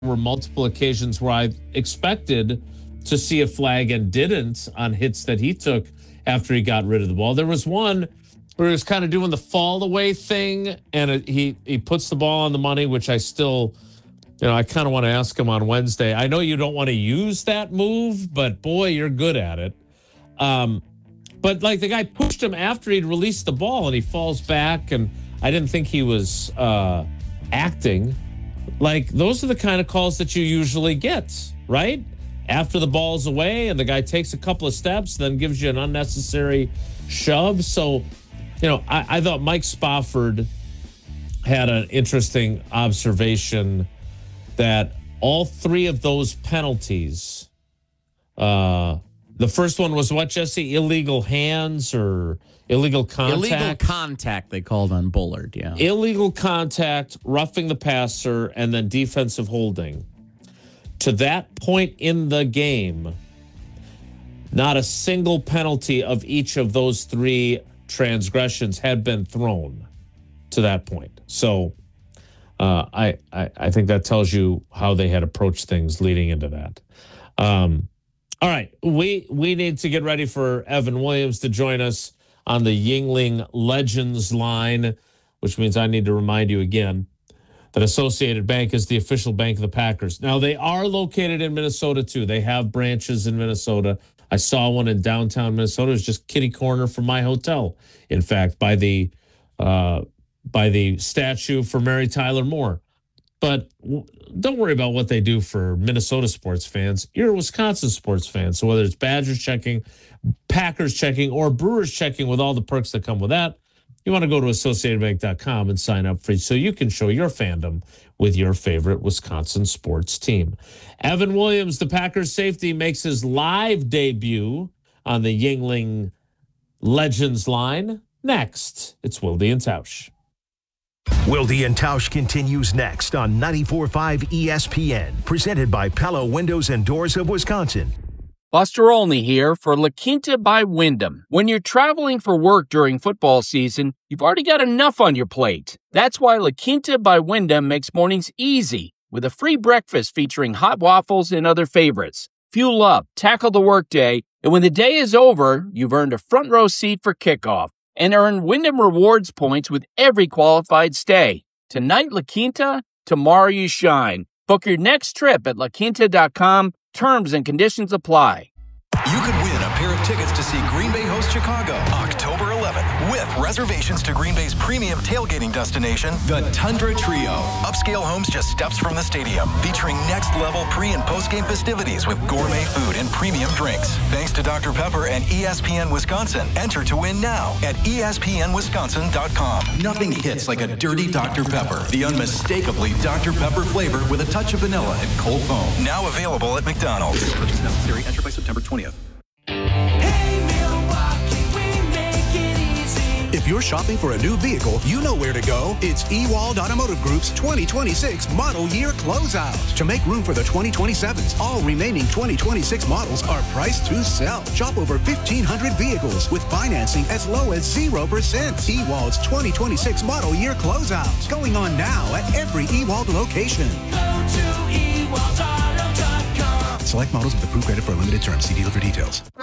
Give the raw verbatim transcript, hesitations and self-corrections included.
were multiple occasions where I expected to see a flag and didn't on hits that he took after he got rid of the ball. There was one where he was kind of doing the fall away thing, and it, he he puts the ball on the money, which I still, you know, I kind of want to ask him on Wednesday. I know you don't want to use that move, but boy, you're good at it. Um, but like the guy pushed him after he'd released the ball, and he falls back, and I didn't think he was uh, acting. Like, those are the kind of calls that you usually get, right? After the ball's away and the guy takes a couple of steps, then gives you an unnecessary shove. So, you know, I, I thought Mike Spofford had an interesting observation that all three of those penalties, uh, the first one was what, Jesse? Illegal hands or illegal contact? Illegal contact, they called on Bullard, yeah. Illegal contact, roughing the passer, and then defensive holding. To that point in the game, not a single penalty of each of those three transgressions had been thrown to that point. So uh, I, I I think that tells you how they had approached things leading into that. Um, all right, we we need to get ready for Evan Williams to join us on the Yuengling Legends line, which means I need to remind you again that Associated Bank is the official bank of the Packers. Now, they are located in Minnesota, too. They have branches in Minnesota. I saw one in downtown Minnesota. It was just kitty corner from my hotel, in fact, by the uh, by the statue for Mary Tyler Moore. But w- don't worry about what they do for Minnesota sports fans. You're a Wisconsin sports fan. So whether it's Badgers checking, Packers checking, or Brewers checking with all the perks that come with that, you want to go to associated bank dot com and sign up free so you can show your fandom with your favorite Wisconsin sports team. Evan Williams, the Packers safety, makes his live debut on the Yuengling Legends line. Next, it's Wilde and Tausch. Wilde and Tausch continues next on ninety-four point five E S P N, presented by Pella Windows and Doors of Wisconsin. Buster Olney here for La Quinta by Wyndham. When you're traveling for work during football season, you've already got enough on your plate. That's why La Quinta by Wyndham makes mornings easy with a free breakfast featuring hot waffles and other favorites. Fuel up, tackle the workday, and when the day is over, you've earned a front row seat for kickoff and earn Wyndham Rewards points with every qualified stay. Tonight, La Quinta, tomorrow you shine. Book your next trip at la quinta dot com. Terms and conditions apply. You could win a pair of tickets to see Green Bay host Chicago October eleventh with reservations to Green Bay's premium tailgating destination, the Tundra Trio. Upscale homes just steps from the stadium, featuring next-level pre- and post-game festivities with gourmet food and premium drinks. Thanks to Doctor Pepper and E S P N Wisconsin. Enter to win now at E S P N wisconsin dot com. Nothing hits like a dirty Doctor Pepper. The unmistakably Doctor Pepper flavor with a touch of vanilla and cold foam. Now available at McDonald's. Purchase necessary. Enter by September twentieth. If you're shopping for a new vehicle, you know where to go. It's Ewald Automotive Group's twenty twenty-six model year closeout. To make room for the twenty twenty-sevens, all remaining twenty twenty-six models are priced to sell. Shop over fifteen hundred vehicles with financing as low as zero percent. Ewald's twenty twenty-six model year closeout. Going on now at every Ewald location. Go to ewald auto dot com. Select models with approved credit for a limited term. See dealer for details.